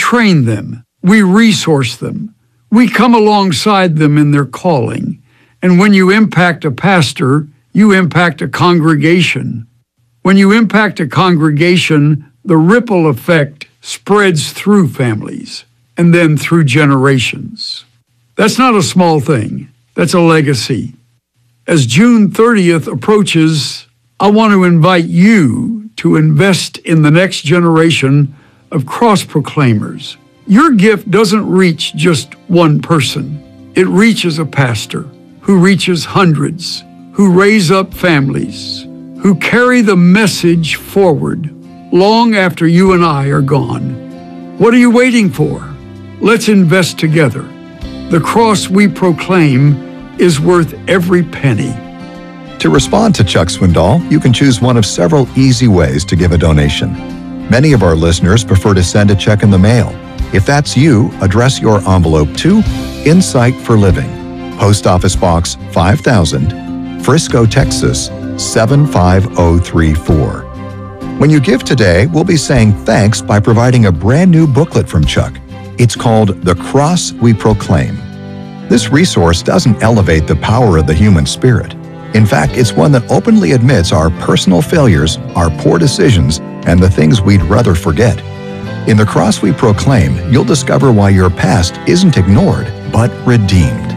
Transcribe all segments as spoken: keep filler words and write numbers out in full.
train them. We resource them. We come alongside them in their calling. And when you impact a pastor, you impact a congregation. When you impact a congregation, the ripple effect spreads through families and then through generations. That's not a small thing. That's a legacy. As June thirtieth approaches, I want to invite you to invest in the next generation of cross-proclaimers. Your gift doesn't reach just one person. It reaches a pastor who reaches hundreds, who raise up families, who carry the message forward long after you and I are gone. What are you waiting for? Let's invest together. The cross we proclaim is worth every penny. To respond to Chuck Swindoll, you can choose one of several easy ways to give a donation. Many of our listeners prefer to send a check in the mail. If that's you, address your envelope to Insight for Living, Post Office Box five thousand, Frisco, Texas seven five zero three four. When you give today, we'll be saying thanks by providing a brand new booklet from Chuck. It's called The Cross We Proclaim. This resource doesn't elevate the power of the human spirit. In fact, it's one that openly admits our personal failures, our poor decisions, and the things we'd rather forget. In The Cross We Proclaim, you'll discover why your past isn't ignored, but redeemed.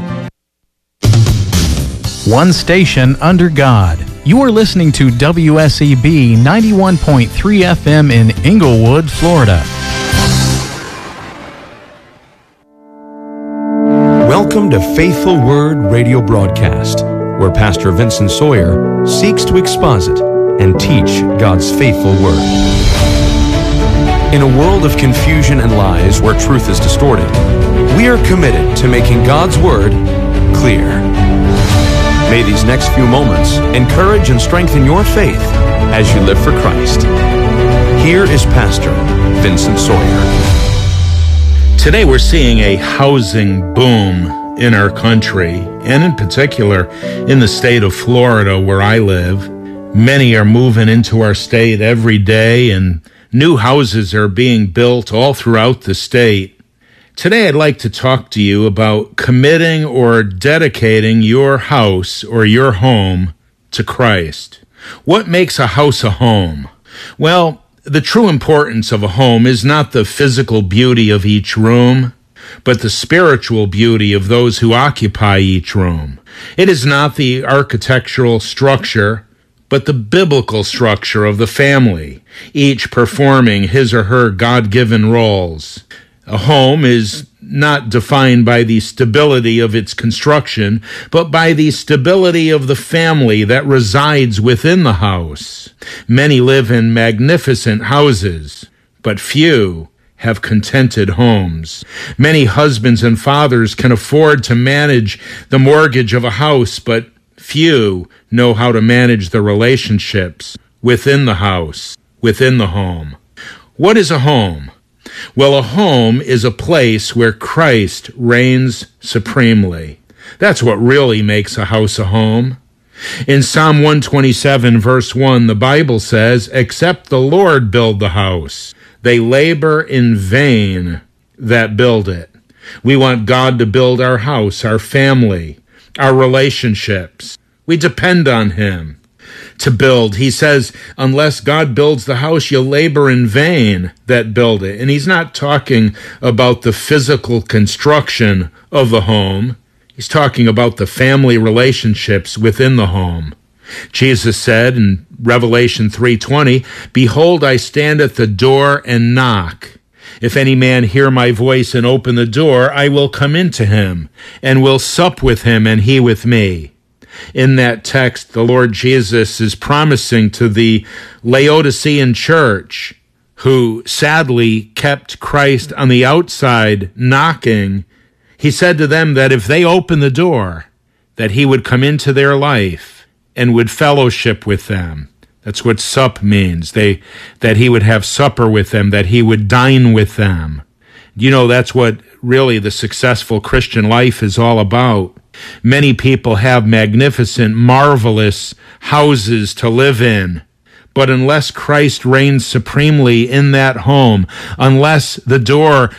One station under God. You are listening to W S E B ninety-one point three F M in Inglewood, Florida. Welcome to Faithful Word Radio Broadcast, where Pastor Vincent Sawyer seeks to exposit and teach God's faithful Word. In a world of confusion and lies where truth is distorted, we are committed to making God's Word clear. May these next few moments encourage and strengthen your faith as you live for Christ. Here is Pastor Vincent Sawyer. Today we're seeing a housing boom in our country, and in particular in the state of Florida where I live. Many are moving into our state every day, and new houses are being built all throughout the state. Today I'd like to talk to you about committing or dedicating your house or your home to Christ. What makes a house a home? Well, the true importance of a home is not the physical beauty of each room, but the spiritual beauty of those who occupy each room. It is not the architectural structure, but the biblical structure of the family, each performing his or her God-given roles. A home is not defined by the stability of its construction, but by the stability of the family that resides within the house. Many live in magnificent houses, but few have contented homes. Many husbands and fathers can afford to manage the mortgage of a house, but few know how to manage the relationships within the house, within the home. What is a home? Well, a home is a place where Christ reigns supremely. That's what really makes a house a home. In Psalm one twenty-seven, verse one, the Bible says, "Except the Lord build the house, they labor in vain that build it." We want God to build our house, our family, our relationships. We depend on Him to build. He says, unless God builds the house, you'll labor in vain that build it. And He's not talking about the physical construction of the home. He's talking about the family relationships within the home. Jesus said in Revelation three twenty, "Behold, I stand at the door and knock. If any man hear my voice and open the door, I will come into him, and will sup with him, and he with me." In that text, the Lord Jesus is promising to the Laodicean church, who sadly kept Christ on the outside knocking. He said to them that if they opened the door, that He would come into their life and would fellowship with them. That's what sup means. They, that He would have supper with them, that He would dine with them. You know, that's what really the successful Christian life is all about. Many people have magnificent, marvelous houses to live in, but unless Christ reigns supremely in that home, unless the door